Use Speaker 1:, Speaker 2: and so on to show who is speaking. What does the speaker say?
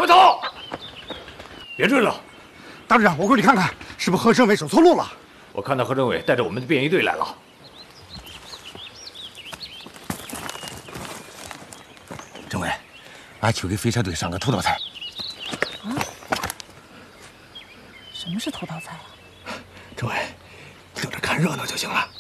Speaker 1: 回头！别追了！
Speaker 2: 大队长，我过去看看，是不是何政委走错路了？
Speaker 1: 我看到何政委带着我们的便衣队来了。
Speaker 3: 政委，俺去给飞车队上个头道菜。
Speaker 4: 啊？什么是头道菜啊？
Speaker 3: 政委，你搁这看热闹就行了。